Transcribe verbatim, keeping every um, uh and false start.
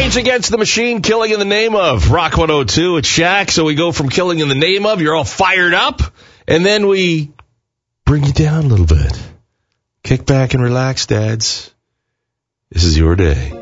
Rage Against the Machine, Killing in the Name of. Rock one oh two, it's Shaq. So we go from Killing in the Name of, you're all fired up, and then we bring you down a little bit. Kick back and relax, dads. This is your day.